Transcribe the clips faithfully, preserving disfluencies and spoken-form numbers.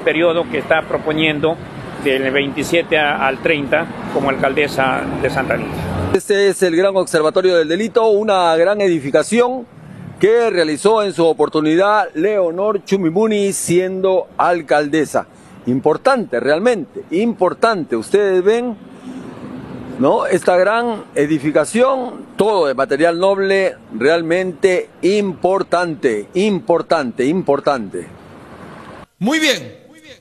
periodo que está proponiendo del veintisiete al treinta como alcaldesa de Santa Anita. Este es el Gran Observatorio del Delito, una gran edificación que realizó en su oportunidad Leonor Chumimuni siendo alcaldesa. Importante, realmente, importante. Ustedes ven, ¿no? Esta gran edificación, todo de material noble, realmente importante, importante, importante. Muy bien,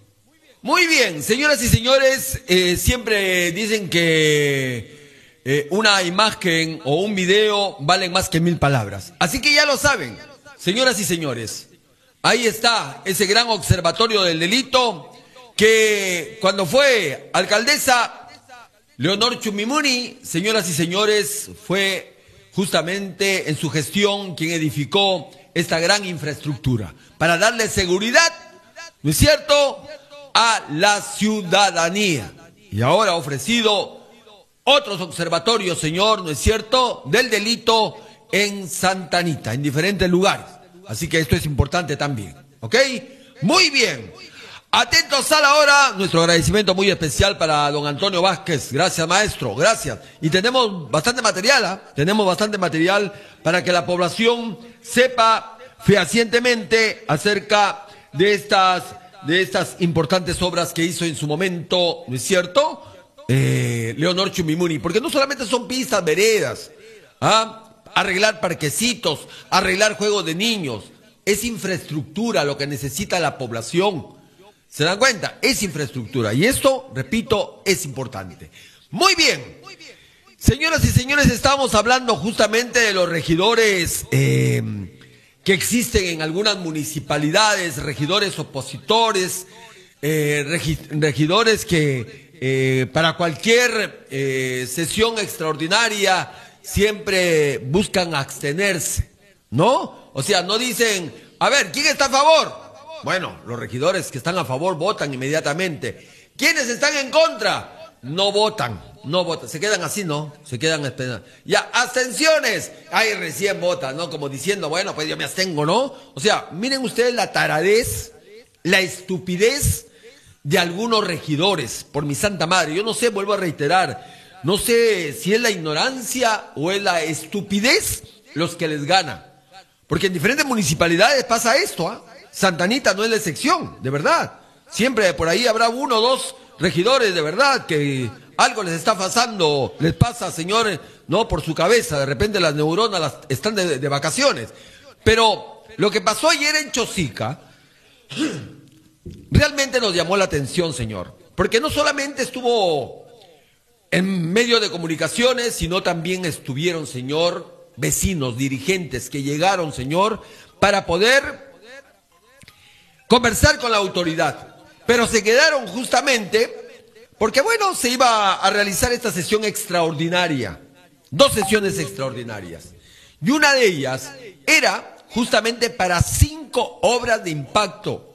muy bien, señoras y señores, eh, siempre dicen que eh, una imagen o un video valen más que mil palabras. Así que ya lo saben, señoras y señores, ahí está ese Gran Observatorio del Delito que cuando fue alcaldesa Leonor Chumimuni, señoras y señores, fue justamente en su gestión quien edificó esta gran infraestructura para darle seguridad, ¿no es cierto?, a la ciudadanía. Y ahora ha ofrecido otros observatorios, señor, ¿no es cierto?, del delito en Santa Anita, en diferentes lugares. Así que esto es importante también, ¿ok? Muy bien. Atentos a la hora, nuestro agradecimiento muy especial para don Antonio Vázquez. Gracias, maestro, gracias. Y tenemos bastante material, ¿eh? Tenemos bastante material para que la población sepa fehacientemente acerca de estas, de estas importantes obras que hizo en su momento, ¿no es cierto?, eh, Leonor Chumimuni. Porque no solamente son pistas, veredas, ¿ah?, arreglar parquecitos, arreglar juegos de niños. Es infraestructura lo que necesita la población. ¿Se dan cuenta? Es infraestructura. Y esto, repito, es importante. Muy bien. Señoras y señores, estamos hablando justamente de los regidores eh, que existen en algunas municipalidades, regidores opositores, eh, regi regidores que eh, para cualquier eh, sesión extraordinaria siempre buscan abstenerse, ¿no? O sea, no dicen, a ver, ¿quién está a favor? Bueno, los regidores que están a favor votan inmediatamente. ¿Quiénes están en contra? No votan, no votan. Se quedan así, ¿no? Se quedan esperando. Ya, abstenciones. Ay, recién votan, ¿no? Como diciendo, bueno, pues yo me abstengo, ¿no? O sea, miren ustedes la taradez, la estupidez de algunos regidores, por mi santa madre. Yo no sé, vuelvo a reiterar, no sé si es la ignorancia o es la estupidez los que les gana. Porque en diferentes municipalidades pasa esto, ¿ah? ¿eh? Santa Anita no es la excepción, de verdad. Siempre por ahí habrá uno o dos regidores, de verdad, que algo les está pasando, les pasa, señores, no por su cabeza, de repente las neuronas las, están de, de vacaciones. Pero lo que pasó ayer en Chosica realmente nos llamó la atención, señor. Porque no solamente estuvo en medio de comunicaciones, sino también estuvieron, señor, vecinos, dirigentes que llegaron, señor, para poder conversar con la autoridad, pero se quedaron justamente porque, bueno, se iba a realizar esta sesión extraordinaria, dos sesiones extraordinarias, y una de ellas era justamente para cinco obras de impacto,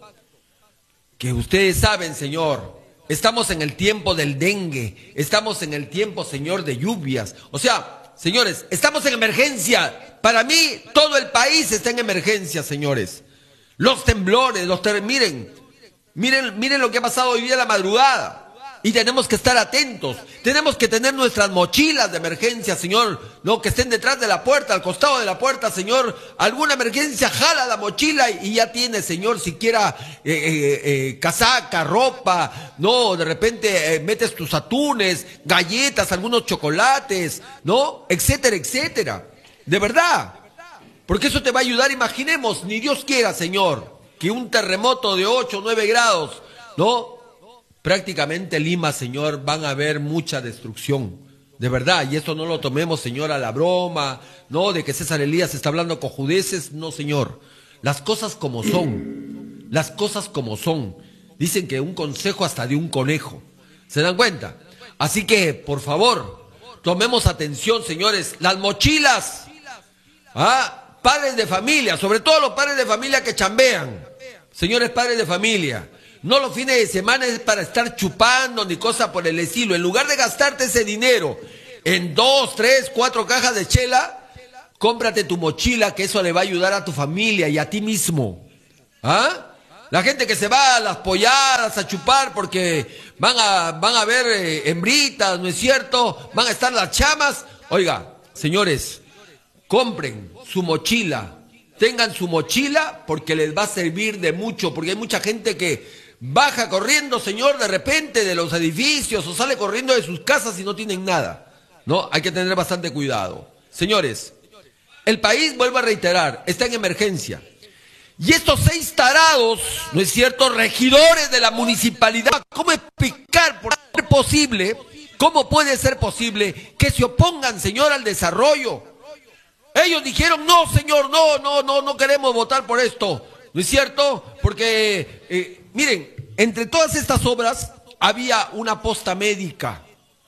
que ustedes saben, señor, estamos en el tiempo del dengue, estamos en el tiempo, señor, de lluvias, o sea, señores, estamos en emergencia, para mí todo el país está en emergencia, señores. Los temblores, los ter miren, miren, miren lo que ha pasado hoy día en la madrugada. Y tenemos que estar atentos. Tenemos que tener nuestras mochilas de emergencia, señor. No, que estén detrás de la puerta, al costado de la puerta, señor. Alguna emergencia, jala la mochila y ya tiene, señor, siquiera eh, eh, eh, casaca, ropa. No, de repente eh, metes tus atunes, galletas, algunos chocolates, ¿no? Etcétera, etcétera. De verdad. Porque eso te va a ayudar, imaginemos, ni Dios quiera, señor, que un terremoto de ocho o nueve grados, ¿no? Prácticamente Lima, señor, van a haber mucha destrucción, de verdad, y esto no lo tomemos, señor, a la broma, ¿no? De que César Elías está hablando cojudeces, no, señor. Las cosas como son, las cosas como son. Dicen que un consejo hasta de un conejo, ¿se dan cuenta? Así que, por favor, tomemos atención, señores, las mochilas, ¿ah? Padres de familia, sobre todo los padres de familia que chambean, señores padres de familia, no los fines de semana es para estar chupando ni cosa por el estilo. En lugar de gastarte ese dinero en dos, tres, cuatro cajas de chela, cómprate tu mochila, que eso le va a ayudar a tu familia y a ti mismo. ¿Ah? La gente que se va a las polladas a chupar porque van a, van a ver eh, hembritas, ¿no es cierto? Van a estar las chamas. Oiga, señores, compren su mochila, tengan su mochila porque les va a servir de mucho, porque hay mucha gente que baja corriendo, señor, de repente de los edificios o sale corriendo de sus casas y no tienen nada, ¿no? Hay que tener bastante cuidado. Señores, el país, vuelvo a reiterar, está en emergencia. Y estos seis tarados, ¿no es cierto?, regidores de la municipalidad, ¿cómo explicar por ser posible, cómo puede ser posible que se opongan, señor, al desarrollo? Ellos dijeron, no, señor, no, no, no, no queremos votar por esto, ¿no es cierto? Porque, eh, miren, entre todas estas obras había una posta médica,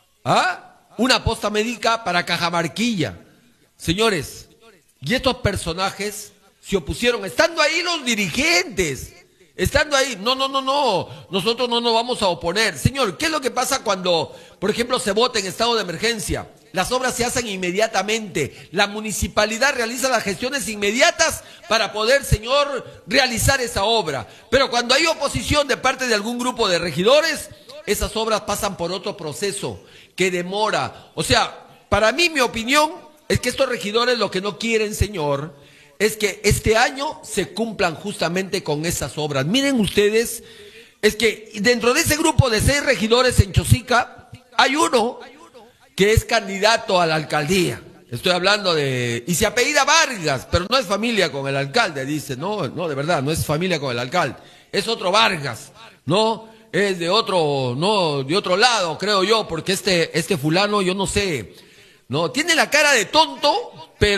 ¿ah? Una posta médica para Cajamarquilla. Señores, y estos personajes se opusieron, estando ahí los dirigentes, estando ahí, no, no, no, no, nosotros no nos vamos a oponer. Señor, ¿qué es lo que pasa cuando, por ejemplo, se vota en estado de emergencia? Las obras se hacen inmediatamente, la municipalidad realiza las gestiones inmediatas para poder, señor, realizar esa obra. Pero cuando hay oposición de parte de algún grupo de regidores, esas obras pasan por otro proceso que demora. O sea, para mí, mi opinión es que estos regidores lo que no quieren, señor, es que este año se cumplan justamente con esas obras. Miren ustedes, es que dentro de ese grupo de seis regidores en Chosica, hay uno que es candidato a la alcaldía. Estoy hablando de... y se apellida Vargas, pero no es familia con el alcalde, dice. No, no, de verdad, no es familia con el alcalde. Es otro Vargas, ¿no? Es de otro, no, de otro lado, creo yo, porque este, este fulano, yo no sé, ¿no? Tiene la cara de tonto,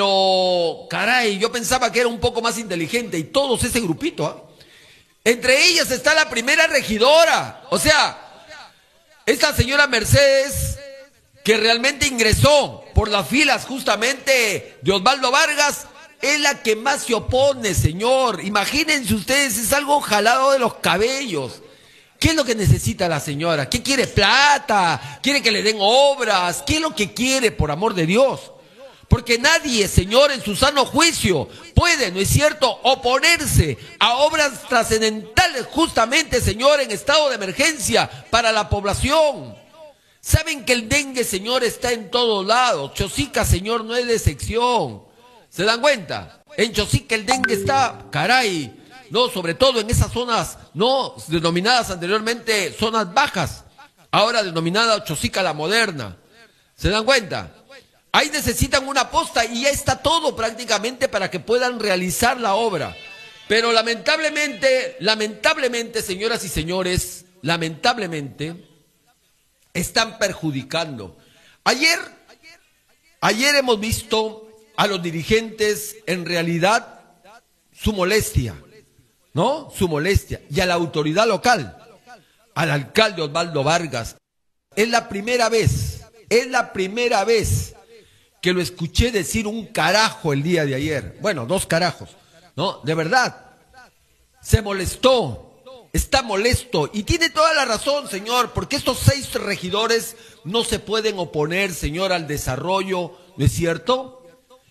pero, caray, yo pensaba que era un poco más inteligente, y todos ese grupito, ¿eh? Entre ellas está la primera regidora, o sea, esta señora Mercedes, que realmente ingresó por las filas justamente de Osvaldo Vargas, es la que más se opone, señor. Imagínense ustedes, es algo jalado de los cabellos. ¿Qué es lo que necesita la señora? ¿Qué quiere? ¿Plata? ¿Quiere que le den obras? ¿Qué es lo que quiere, por amor de Dios? Porque nadie, señor, en su sano juicio puede, ¿no es cierto?, oponerse a obras trascendentales justamente, señor, en estado de emergencia para la población. Saben que el dengue, señor, está en todos lados. Chosica, señor, no es de sección. ¿Se dan cuenta? En Chosica el dengue está, caray, no, sobre todo en esas zonas, no, denominadas anteriormente zonas bajas, ahora denominada Chosica la Moderna. ¿Se dan cuenta? Ahí necesitan una posta y ya está todo prácticamente para que puedan realizar la obra. Pero lamentablemente, lamentablemente, señoras y señores, lamentablemente, están perjudicando. Ayer, ayer hemos visto a los dirigentes, en realidad, su molestia, ¿no? Su molestia. Y a la autoridad local, al alcalde Osvaldo Vargas. Es la primera vez, es la primera vez que lo escuché decir un carajo el día de ayer. Bueno, dos carajos, ¿no? De verdad, se molestó. Está molesto y tiene toda la razón, señor, porque estos seis regidores no se pueden oponer, señor, al desarrollo, ¿no es cierto?,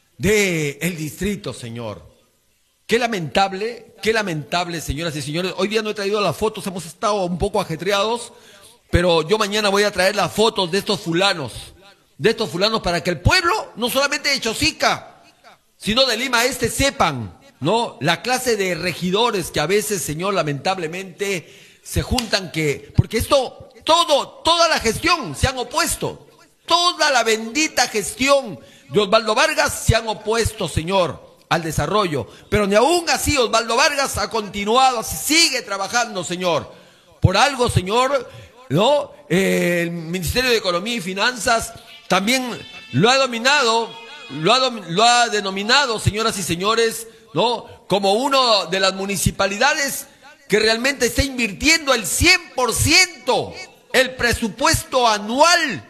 de el distrito, señor. Qué lamentable, qué lamentable, señoras y señores. Hoy día no he traído las fotos, hemos estado un poco ajetreados, pero yo mañana voy a traer las fotos de estos fulanos, de estos fulanos para que el pueblo, no solamente de Chosica, sino de Lima Este, sepan, ¿no?, la clase de regidores que a veces, señor, lamentablemente se juntan, que, porque esto, todo, toda la gestión se han opuesto, toda la bendita gestión de Osvaldo Vargas se han opuesto, señor, al desarrollo, pero ni aún así Osvaldo Vargas ha continuado, sigue trabajando, señor. Por algo, señor, ¿no?, eh, el Ministerio de Economía y Finanzas también lo ha dominado, lo ha, lo ha denominado, señoras y señores, ¿no?, como uno de las municipalidades que realmente está invirtiendo el cien por ciento el presupuesto anual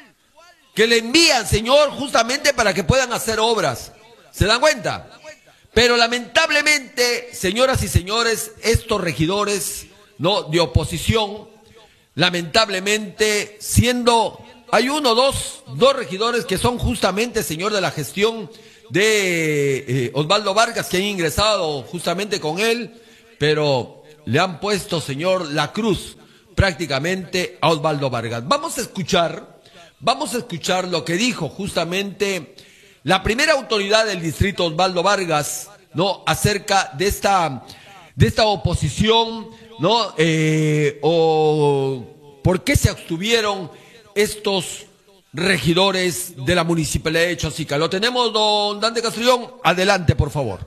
que le envían, señor, justamente para que puedan hacer obras. ¿Se dan cuenta? Pero lamentablemente, señoras y señores, estos regidores, ¿no?, de oposición, lamentablemente, siendo, hay uno, dos, dos regidores que son justamente, señor, de la gestión de eh, Osvaldo Vargas, que han ingresado justamente con él, pero le han puesto, señor, la cruz prácticamente a Osvaldo Vargas. Vamos a escuchar, vamos a escuchar lo que dijo justamente la primera autoridad del distrito, Osvaldo Vargas, ¿no? Acerca de esta, de esta oposición, ¿no? Eh, o por qué se abstuvieron estos regidores de la municipalidad de Chosica. Lo tenemos, don Dante Castrillón. Adelante, por favor.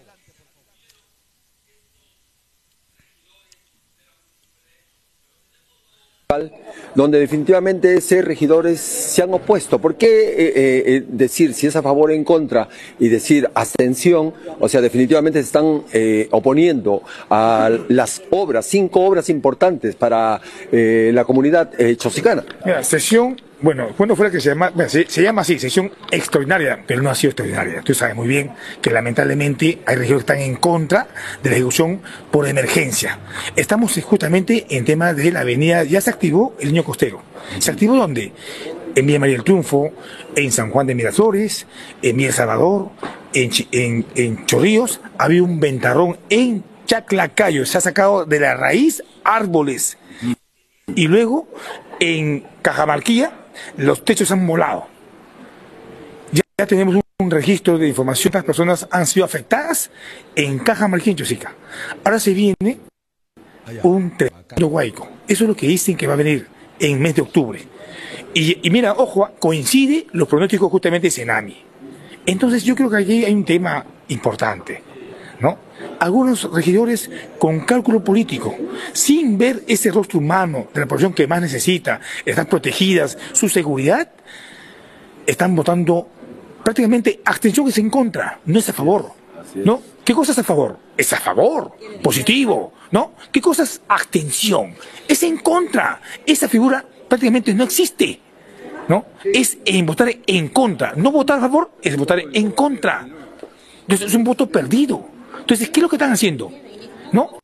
Donde definitivamente esos regidores se han opuesto. ¿Por qué eh, eh, decir si es a favor o en contra y decir abstención? O sea, definitivamente se están eh, oponiendo a las obras, cinco obras importantes para eh, la comunidad eh, chosicana. Mira, sesión, bueno, ¿cuándo fue la que se llama? Mira, se, se llama así, sesión extraordinaria, pero no ha sido extraordinaria. Tú sabes muy bien que lamentablemente hay regidores que están en contra de la ejecución por emergencia. Estamos justamente en tema de la avenida, ya se activó el Niño Costero. ¿Se activó dónde? En Villa María del Triunfo, en San Juan de Miraflores, en Villa El Salvador, en, en, en Chorrillos, había un ventarrón en Chaclacayo, se ha sacado de la raíz árboles. Y luego, en Cajamarquilla, los techos han volado. Ya, ya tenemos un, un registro de información de las personas han sido afectadas en Cajamarquilla y en Chosica. Ahora se viene un tremendo huaico. Eso es lo que dicen que va a venir en mes de octubre. Y, y mira, ojo, coincide los pronósticos justamente de Senami. Entonces yo creo que aquí hay un tema importante, ¿no? Algunos regidores con cálculo político, sin ver ese rostro humano de la población que más necesita, están protegidas, su seguridad, están votando prácticamente abstención, que es en contra, no es a favor, ¿no? ¿Qué cosa es a favor? Es a favor, positivo, ¿no? ¿Qué cosa es abstención? Es en contra, esa figura prácticamente no existe, ¿no? Es en votar en contra, no votar a favor es votar en contra. Entonces es un voto perdido. Entonces, ¿qué es lo que están haciendo? ¿No?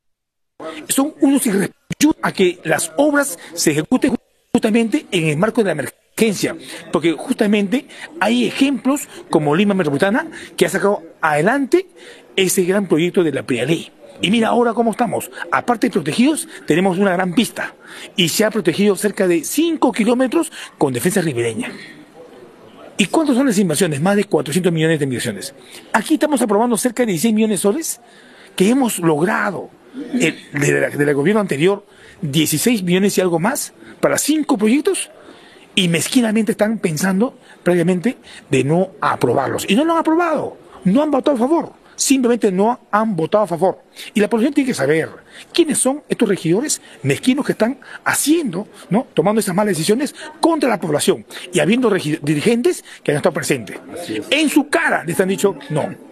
Son unos irrespetuosos a que las obras se ejecuten justamente en el marco de la emergencia, porque justamente hay ejemplos como Lima Metropolitana que ha sacado adelante ese gran proyecto de la Prialey. Y mira ahora cómo estamos. Aparte de protegidos, tenemos una gran pista y se ha protegido cerca de cinco kilómetros con defensa ribereña. ¿Y cuántas son las inversiones? Más de cuatrocientos millones de inversiones. Aquí estamos aprobando cerca de dieciséis millones de soles que hemos logrado el, de la, del gobierno anterior, dieciséis millones y algo más para cinco proyectos, y mezquinamente están pensando previamente de no aprobarlos. Y no lo han aprobado, no han votado a favor, simplemente no han votado a favor. Y la población tiene que saber quiénes son estos regidores mezquinos que están haciendo, ¿no? Tomando esas malas decisiones contra la población y habiendo dirigentes que han estado presentes. En su cara les han dicho no.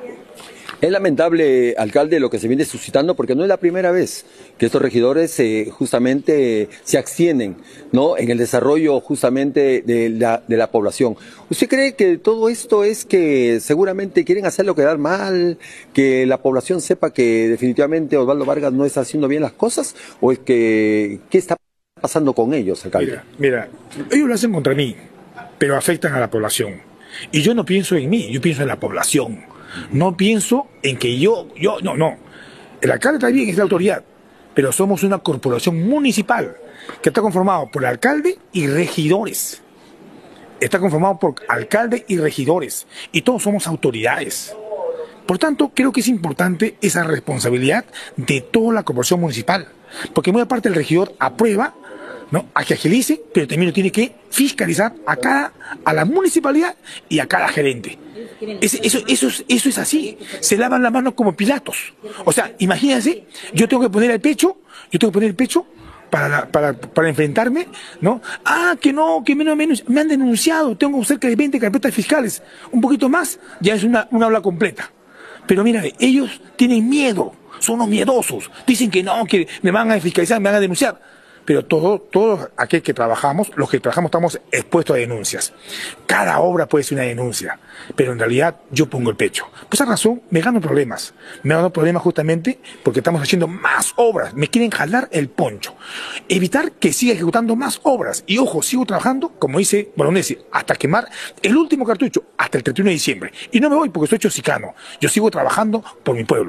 Es lamentable, alcalde, lo que se viene suscitando, porque no es la primera vez que estos regidores eh, justamente eh, se abstienen, ¿no?, en el desarrollo justamente de la, de la población. ¿Usted cree que todo esto es que seguramente quieren hacerlo quedar mal, que la población sepa que definitivamente Osvaldo Vargas no está haciendo bien las cosas, o es que qué está pasando con ellos, alcalde? Mira, mira, ellos lo hacen contra mí, pero afectan a la población. Y yo no pienso en mí, yo pienso en la población. No pienso en que yo, yo, no, no. El alcalde está bien, es la autoridad, pero somos una corporación municipal que está conformado por el alcalde y regidores. Está conformado por alcalde y regidores, y todos somos autoridades. Por tanto, creo que es importante esa responsabilidad de toda la corporación municipal, porque muy aparte el regidor aprueba, ¿no?, a que agilice, pero también lo tiene que fiscalizar a cada, a la municipalidad y a cada gerente. Es, eso, eso, eso es así, se lavan las manos como Pilatos. O sea, imagínense, yo tengo que poner el pecho, yo tengo que poner el pecho para, para, para enfrentarme, ¿no? Ah, que no, que menos menos, me han denunciado, tengo cerca de veinte carpetas fiscales, un poquito más, ya es una, una aula completa. Pero mira, ellos tienen miedo, son unos miedosos, dicen que no, que me van a fiscalizar, me van a denunciar. Pero todos todo aquel que trabajamos, los que trabajamos estamos expuestos a denuncias. Cada obra puede ser una denuncia, pero en realidad yo pongo el pecho. Por esa razón me gano problemas. Me gano problemas justamente porque estamos haciendo más obras. Me quieren jalar el poncho. Evitar que siga ejecutando más obras. Y ojo, sigo trabajando, como dice Bolognesi, hasta quemar el último cartucho, hasta el treinta y uno de diciembre. Y no me voy porque soy chosicano. Yo sigo trabajando por mi pueblo.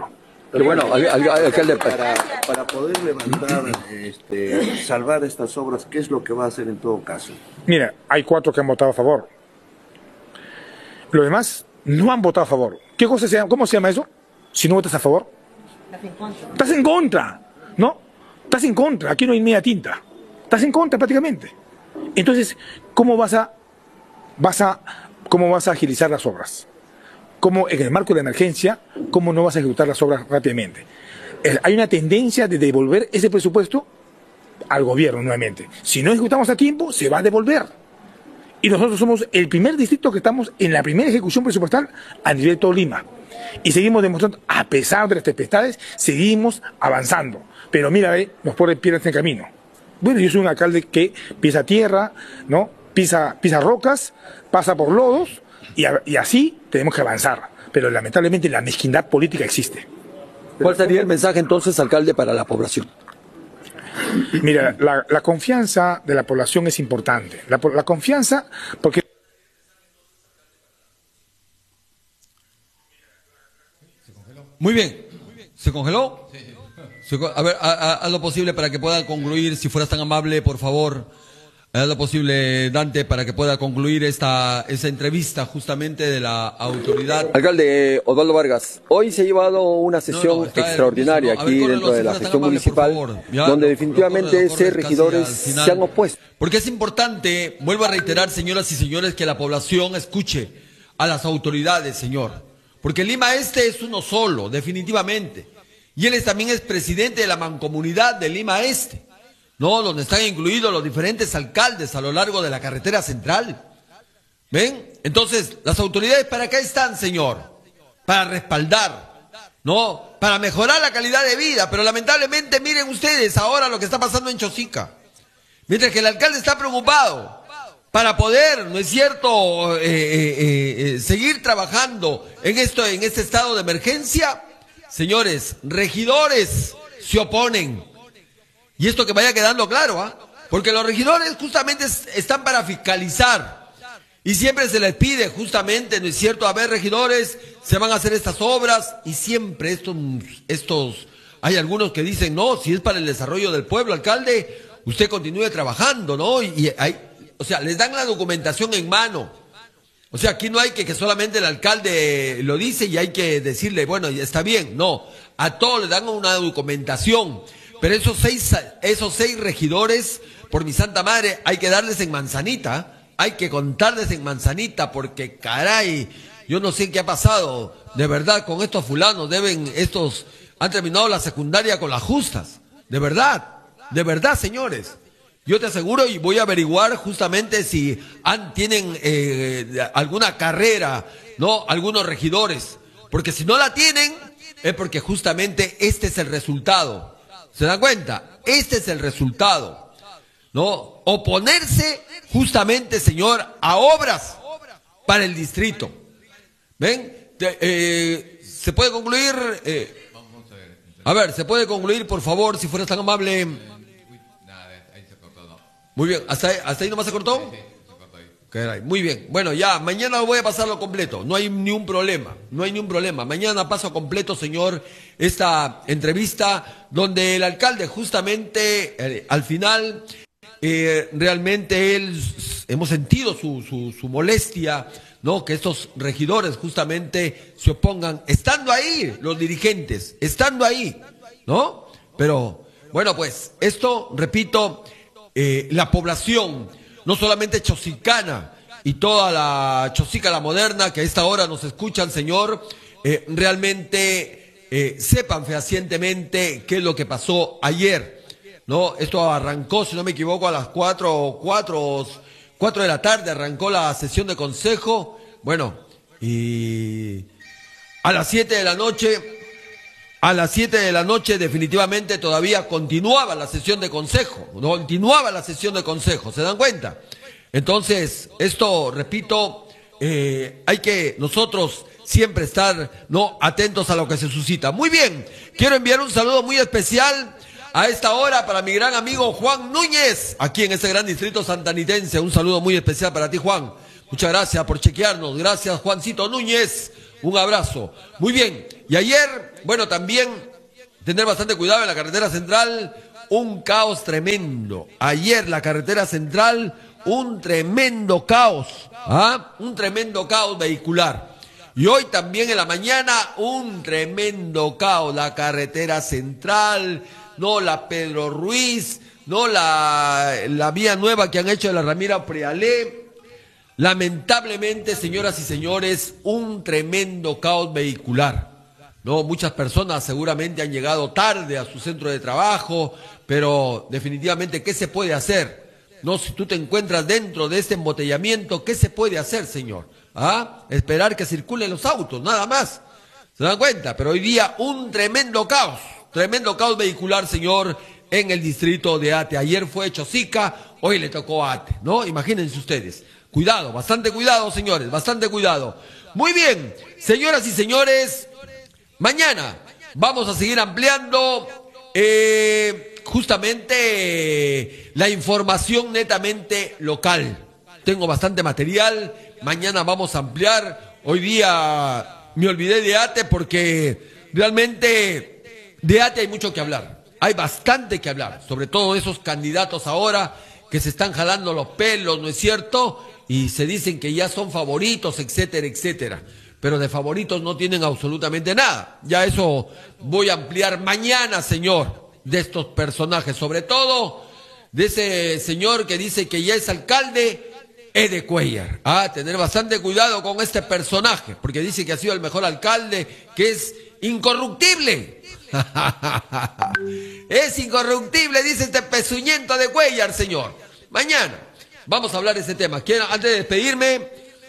Pero bueno, al, al, al, alcalde... Para, para poder levantar, este, salvar estas obras, ¿qué es lo que va a hacer en todo caso? Mira, hay cuatro que han votado a favor. Los demás no han votado a favor. ¿Qué cosa se llama? ¿Cómo se llama eso? Si no votas a favor. Estás en contra. Estás en contra, ¿no? Estás en contra. Aquí no hay media tinta. Estás en contra prácticamente. Entonces, ¿cómo vas a, vas a, cómo vas a agilizar las obras? ¿Cómo en el marco de la emergencia, cómo no vas a ejecutar las obras rápidamente? Hay una tendencia de devolver ese presupuesto al gobierno nuevamente. Si no ejecutamos a tiempo, se va a devolver. Y nosotros somos el primer distrito que estamos en la primera ejecución presupuestal a nivel de todo Lima. Y seguimos demostrando, a pesar de las tempestades, seguimos avanzando. Pero mira, eh, nos pone piedras en el camino. Bueno, yo soy un alcalde que pisa tierra, ¿no? Pisa, pisa rocas, pasa por lodos, y, a, y así tenemos que avanzar. Pero lamentablemente la mezquindad política existe. ¿Cuál sería el mensaje entonces, alcalde, para la población? Mira, la, la confianza de la población es importante. La, la confianza, porque... Muy bien. ¿Se congeló? Se, a ver, haz lo posible para que pueda concluir, si fueras tan amable, por favor. Haz lo posible, Dante, para que pueda concluir esta, esta entrevista justamente de la autoridad. Alcalde Osvaldo Vargas, hoy se ha llevado una sesión no, no, extraordinaria el, no, aquí ver, dentro de la gestión amable, municipal, ya, donde definitivamente ese regidores se han opuesto. Porque es importante, vuelvo a reiterar, señoras y señores, que la población escuche a las autoridades, señor. Porque Lima Este es uno solo, definitivamente. Y él es, también es presidente de la mancomunidad de Lima Este. ¿No? Donde están incluidos los diferentes alcaldes a lo largo de la carretera central. ¿Ven? Entonces, las autoridades para qué están, señor? Para respaldar, ¿no? Para mejorar la calidad de vida. Pero lamentablemente, miren ustedes ahora lo que está pasando en Chosica. Mientras que el alcalde está preocupado para poder, ¿no es cierto?, eh, eh, eh, seguir trabajando en esto, en este estado de emergencia. Señores, regidores se oponen. Y esto que vaya quedando claro, ¿ah? ¿eh? Porque los regidores justamente están para fiscalizar. Y siempre se les pide justamente, ¿no es cierto? A ver, regidores, se van a hacer estas obras. Y siempre estos, estos, hay algunos que dicen, no, si es para el desarrollo del pueblo, alcalde, usted continúe trabajando, ¿no? Y, y hay, o sea, les dan la documentación en mano. O sea, aquí no hay que, que solamente el alcalde lo dice y hay que decirle, bueno, está bien. No, a todos les dan una documentación. Pero esos seis, esos seis regidores, por mi santa madre, hay que darles en manzanita, hay que contarles en manzanita, porque caray, yo no sé qué ha pasado, de verdad, con estos fulanos, deben, estos, han terminado la secundaria con las justas, de verdad, de verdad, señores. Yo te aseguro y voy a averiguar justamente si han, tienen eh, alguna carrera, ¿no? Algunos regidores, porque si no la tienen, es porque justamente este es el resultado. ¿Se dan cuenta? Este es el resultado, ¿no? Oponerse justamente, señor, a obras para el distrito. ¿Ven? Te, eh, ¿Se puede concluir? Eh, a ver, ¿se puede concluir, por favor, si fueras tan amable? Muy bien, ¿hasta ahí, hasta ahí nomás se cortó? Caray, muy bien. Bueno, ya, mañana voy a pasarlo completo. No hay ni un problema. No hay ni un problema. Mañana paso completo, señor, esta entrevista donde el alcalde justamente, eh, al final, eh, realmente él, hemos sentido su, su, su molestia, ¿no? Que estos regidores justamente se opongan, estando ahí los dirigentes, estando ahí, ¿no? Pero, bueno, pues, esto, repito, eh, la población, no solamente chosicana y toda la Chosica la moderna que a esta hora nos escuchan, señor, eh, realmente eh, sepan fehacientemente qué es lo que pasó ayer, ¿no? Esto arrancó, si no me equivoco, a las cuatro, cuatro, cuatro de la tarde arrancó la sesión de consejo, bueno, y a las siete de la noche, a las siete de la noche definitivamente todavía continuaba la sesión de consejo, continuaba la sesión de consejo, ¿se dan cuenta? Entonces, esto, repito, eh, hay que nosotros siempre estar, ¿no?, atentos a lo que se suscita. Muy bien, quiero enviar un saludo muy especial a esta hora para mi gran amigo Juan Núñez, aquí en este gran distrito santanitense. Un saludo muy especial para ti, Juan. Muchas gracias por chequearnos. Gracias, Juancito Núñez. Un abrazo. Muy bien. Y ayer, bueno, también tener bastante cuidado en la carretera central, un caos tremendo. Ayer la carretera central, un tremendo caos, ¿ah? Un tremendo caos vehicular. Y hoy también en la mañana, un tremendo caos. La carretera central, no la Pedro Ruiz, no la, la vía nueva que han hecho de la Ramira Prealé. Lamentablemente, señoras y señores, un tremendo caos vehicular. No, muchas personas seguramente han llegado tarde a su centro de trabajo, pero definitivamente, ¿qué se puede hacer? No, si tú te encuentras dentro de este embotellamiento, ¿qué se puede hacer, señor? ¿Ah? Esperar que circulen los autos, nada más. ¿Se dan cuenta? Pero hoy día un tremendo caos, tremendo caos vehicular, señor, en el distrito de Ate. Ayer fue Chosica, hoy le tocó a Ate, ¿no? Imagínense ustedes. Cuidado, bastante cuidado, señores, bastante cuidado. Muy bien, señoras y señores, mañana vamos a seguir ampliando eh, justamente eh, la información netamente local. Tengo bastante material, mañana vamos a ampliar. Hoy día me olvidé de Ate porque realmente de Ate hay mucho que hablar. Hay bastante que hablar, sobre todo de esos candidatos ahora que se están jalando los pelos, ¿no es cierto? Y se dicen que ya son favoritos, etcétera, etcétera. Pero de favoritos no tienen absolutamente nada. Ya eso voy a ampliar mañana, señor, de estos personajes. Sobre todo de ese señor que dice que ya es alcalde, Ede Cuellar. Ah, tener bastante cuidado con este personaje, porque dice que ha sido el mejor alcalde, que es incorruptible. Es incorruptible, dice este pezuñento de Cuellar, señor. Mañana vamos a hablar de ese tema. Quiero, antes de despedirme,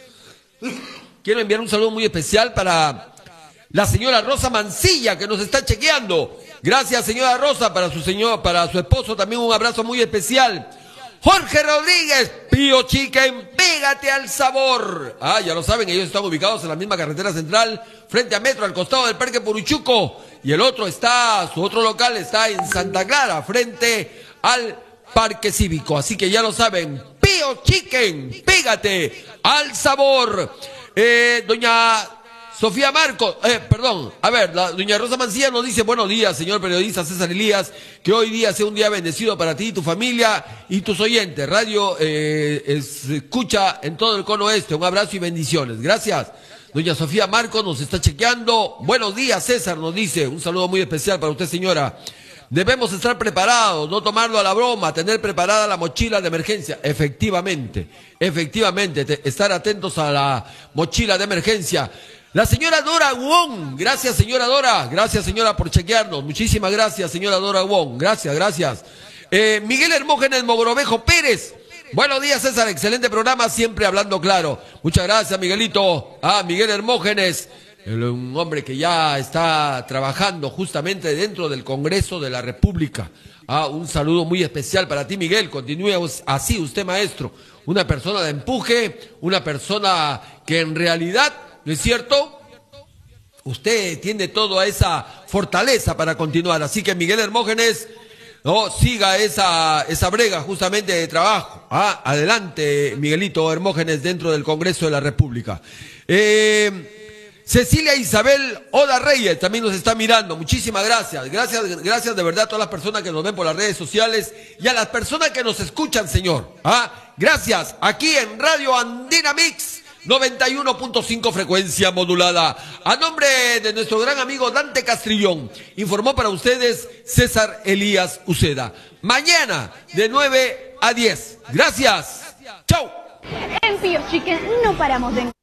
quiero enviar un saludo muy especial para la señora Rosa Mancilla, que nos está chequeando. Gracias, señora Rosa, para su señor, para su esposo también un abrazo muy especial. Jorge Rodríguez, Pío Chicken, pégate al sabor. Ah, ya lo saben, ellos están ubicados en la misma carretera central, frente a Metro, al costado del Parque Puruchuco. Y el otro está, su otro local está en Santa Clara, frente al Parque Cívico. Así que ya lo saben, Pío Chicken, pégate al sabor. Eh, doña Sofía Marcos, eh, perdón, a ver, la, doña Rosa Mancilla nos dice: buenos días, señor periodista César Elías, que hoy día sea un día bendecido para ti, tu familia y tus oyentes. Radio eh, es, escucha en todo el cono este. Un abrazo y bendiciones. Gracias. Doña Sofía Marcos nos está chequeando. Buenos días, César, nos dice. Un saludo muy especial para usted, señora. Debemos estar preparados, no tomarlo a la broma, tener preparada la mochila de emergencia. Efectivamente, efectivamente, te, estar atentos a la mochila de emergencia. La señora Dora Wong, gracias señora Dora, gracias señora por chequearnos, muchísimas gracias señora Dora Wong, gracias, gracias. Eh, Miguel Hermógenes Mogrovejo Pérez, buenos días César, excelente programa, siempre hablando claro. Muchas gracias Miguelito. Ah, Miguel Hermógenes, un hombre que ya está trabajando justamente dentro del Congreso de la República. Ah, un saludo muy especial para ti, Miguel. Continúe así, usted maestro. Una persona de empuje, una persona que en realidad, ¿no es cierto? Usted tiene toda esa fortaleza para continuar. Así que Miguel Hermógenes, no, siga esa, esa brega justamente de trabajo. Ah, adelante, Miguelito Hermógenes, dentro del Congreso de la República. Eh... Cecilia Isabel Oda Reyes también nos está mirando. Muchísimas gracias. Gracias, gracias de verdad a todas las personas que nos ven por las redes sociales y a las personas que nos escuchan, señor. ¿Ah? Gracias. Aquí en Radio Andina Mix noventa y uno punto cinco frecuencia modulada. A nombre de nuestro gran amigo Dante Castrillón, informó para ustedes César Elías Uceda. Mañana de nueve a diez. Gracias. Chau. En Pío Chicken no paramos de